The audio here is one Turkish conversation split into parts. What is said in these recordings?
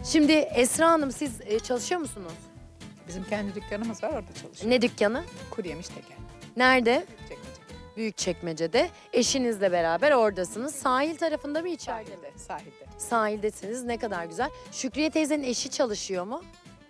Şimdi Esra Hanım siz çalışıyor musunuz? Bizim kendi dükkanımız var, orada çalışıyoruz. Ne dükkanı? Kuru yemiş tekel. Nerede? Çekmece. Büyükçekmece'de. Eşinizle beraber oradasınız. Sahil tarafında mı içeride mi? Sahilde, sahilde. Sahildesiniz. Ne kadar güzel. Şükriye teyzenin eşi çalışıyor mu?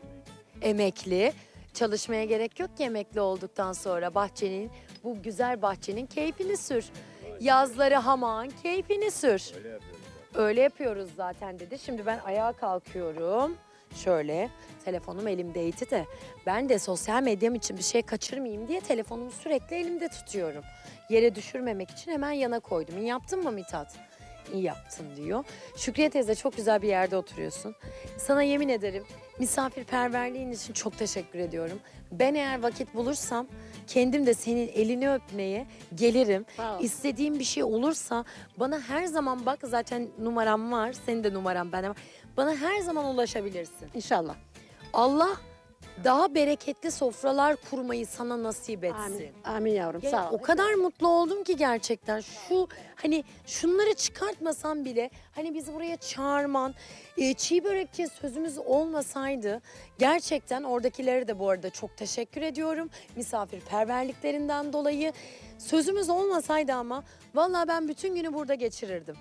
Emekli. Çalışmaya gerek yok ki emekli olduktan sonra bahçenin, bu güzel bahçenin keyfini sür. Yazları hamağın keyfini sür. Öyle yapıyoruz zaten dedi. Şimdi ben ayağa kalkıyorum. Şöyle telefonum elimdeydi de ben de sosyal medyam için bir şey kaçırmayayım diye telefonumu sürekli elimde tutuyorum. Yere düşürmemek için hemen yana koydum. İyi yaptın mı Mithat? İyi yaptın diyor. Şükriye teyze çok güzel bir yerde oturuyorsun. Sana yemin ederim misafirperverliğin için çok teşekkür ediyorum. Ben eğer vakit bulursam kendim de senin elini öpmeye gelirim. İstediğim bir şey olursa bana her zaman bak zaten numaram var. Senin de numaran bende var. Bana her zaman ulaşabilirsin. İnşallah. Allah daha bereketli sofralar kurmayı sana nasip etsin. Amin. Amin yavrum. Ya, Sağ ol. o kadar mutlu oldum ki gerçekten. Hani şunları çıkartmasam bile hani bizi buraya çağırman, çiğ börekçi sözümüz olmasaydı gerçekten oradakilere de bu arada çok teşekkür ediyorum. Misafirperverliklerinden dolayı sözümüz olmasaydı ama vallahi ben bütün günü burada geçirirdim.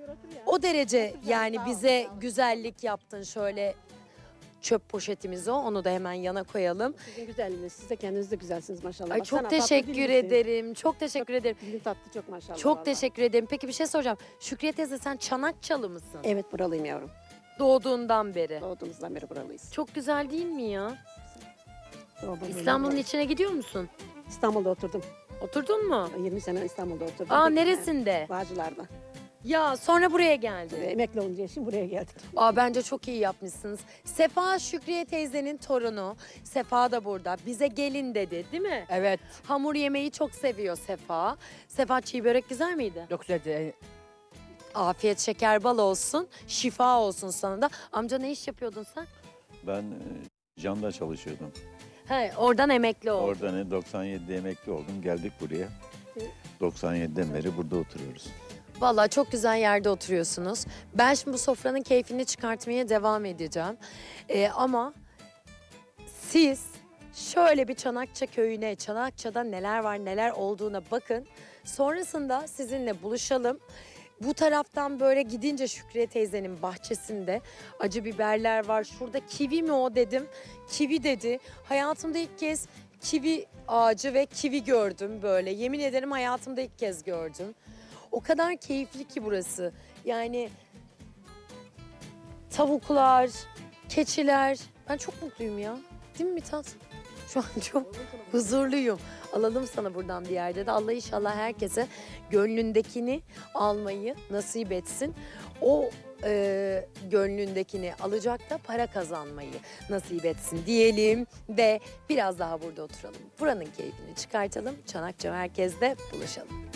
O derece yani bize güzellik yaptın şöyle. Çöp poşetimiz o. Onu da hemen yana koyalım. Sizin güzelliğiniz. Siz de kendiniz de güzelsiniz maşallah. Ay Baksana, çok tatlı teşekkür dillisin. ederim. Çok teşekkür ederim. Dilin tatlı çok maşallah. Çok vallahi. teşekkür ederim. Peki bir şey soracağım. Şükriye teyze sen Çanakçalı mısın? Evet buralıyım yavrum. Doğduğundan beri. Doğduğumuzdan beri buralıyız. Çok güzel değil mi ya? Doğduğumdan İstanbul'un beri. içine gidiyor musun? İstanbul'da oturdum. Oturdun mu? 20 sene İstanbul'da oturdum. Aa Peki, neresinde? Bağcılar'da. Ya sonra buraya geldin. Emekli olunca şimdi buraya geldik. Aa bence çok iyi yapmışsınız. Sefa Şükriye teyzenin torunu. Sefa da burada. Bize gelin dedi değil mi? Evet. Hamur yemeyi çok seviyor Sefa. Sefa çiğ börek güzel miydi? Çok güzeldi. Afiyet şeker bal olsun. Şifa olsun sana da. Amca ne iş yapıyordun sen? Ben Can'da çalışıyordum. He, oradan emekli oldun. Orada 97'de emekli oldum. Geldik buraya. 97'den beri burada oturuyoruz. Vallahi çok güzel yerde oturuyorsunuz. Ben şimdi bu sofranın keyfini çıkartmaya devam edeceğim. Ama siz şöyle bir Çanakça köyüne, Çanakça'da neler var neler olduğuna bakın. Sonrasında sizinle buluşalım. Bu taraftan böyle gidince Şükriye teyzenin bahçesinde acı biberler var. Şurada kivi mi o dedim. Kivi dedi. Hayatımda ilk kez kivi ağacı ve kivi gördüm böyle. Yemin ederim hayatımda ilk kez gördüm. O kadar keyifli ki burası. Yani tavuklar, keçiler. Ben çok mutluyum ya. Değil mi Mithat? Şu an çok huzurluyum. Alalım sana buradan bir yerde de. Allah inşallah herkese gönlündekini almayı nasip etsin. O gönlündekini alacak da para kazanmayı nasip etsin diyelim ve biraz daha burada oturalım. Buranın keyfini çıkartalım. Çanakça merkezde buluşalım.